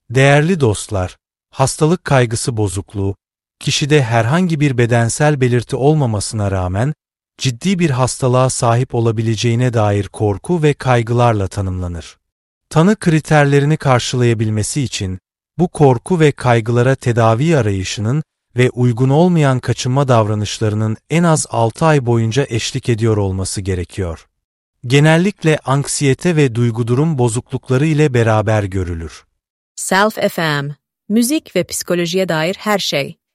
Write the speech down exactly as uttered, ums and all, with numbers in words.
Değerli dostlar, hastalık kaygısı bozukluğu, kişide herhangi bir bedensel belirti olmamasına rağmen ciddi bir hastalığa sahip olabileceğine dair korku ve kaygılarla tanımlanır. Tanı kriterlerini karşılayabilmesi için bu korku ve kaygılara tedavi arayışının ve uygun olmayan kaçınma davranışlarının en az altı ay boyunca eşlik ediyor olması gerekiyor. Genellikle anksiyete ve duygudurum bozuklukları ile beraber görülür. Self F M, müzik ve psikolojiye dair her şey.